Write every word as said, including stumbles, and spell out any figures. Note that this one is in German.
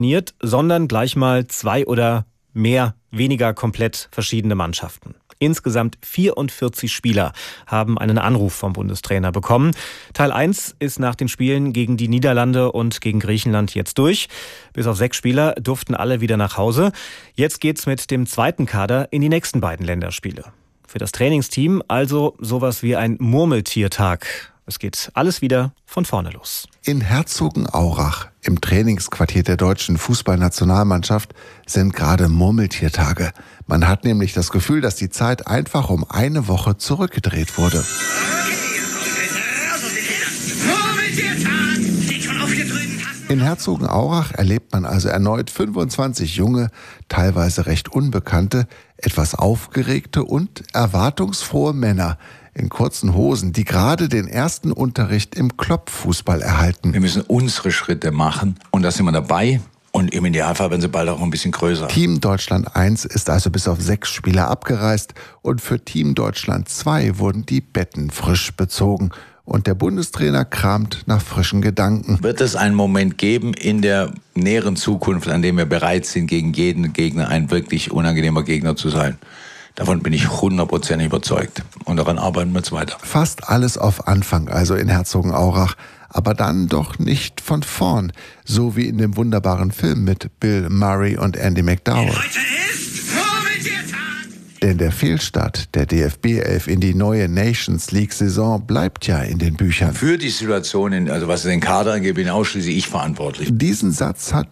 sondern gleich mal zwei oder mehr weniger komplett verschiedene Mannschaften. Insgesamt vierundvierzig Spieler haben einen Anruf vom Bundestrainer bekommen. Teil eins ist nach den Spielen gegen die Niederlande und gegen Griechenland jetzt durch. Bis auf sechs Spieler durften alle wieder nach Hause. Jetzt geht's mit dem zweiten Kader in die nächsten beiden Länderspiele. Für das Trainingsteam also sowas wie ein Murmeltiertag. Es geht alles wieder von vorne los. In Herzogenaurach, im Trainingsquartier der deutschen Fußballnationalmannschaft, sind gerade Murmeltiertage. Man hat nämlich das Gefühl, dass die Zeit einfach um eine Woche zurückgedreht wurde. In Herzogenaurach erlebt man also erneut fünfundzwanzig junge, teilweise recht unbekannte, etwas aufgeregte und erwartungsfrohe Männer in kurzen Hosen, die gerade den ersten Unterricht im Klopffußball erhalten. Wir müssen unsere Schritte machen und da sind wir dabei. Und im Idealfall werden sie bald auch ein bisschen größer. Team Deutschland eins ist also bis auf sechs Spieler abgereist und für Team Deutschland zwei wurden die Betten frisch bezogen. Und der Bundestrainer kramt nach frischen Gedanken. Wird es einen Moment geben in der näheren Zukunft, an dem wir bereit sind, gegen jeden Gegner ein wirklich unangenehmer Gegner zu sein? Davon bin ich hundertprozentig überzeugt. Und daran arbeiten wir jetzt weiter. Fast alles auf Anfang, also in Herzogenaurach. Aber dann doch nicht von vorn. So wie in dem wunderbaren Film mit Bill Murray und Andy McDowell. Heute ist Murmeltiertag! Denn der Fehlstart der D F B elf in die neue Nations League-Saison bleibt ja in den Büchern. Für die Situation, in, also was den Kader angeht, bin ausschließlich ich verantwortlich. Diesen Satz hat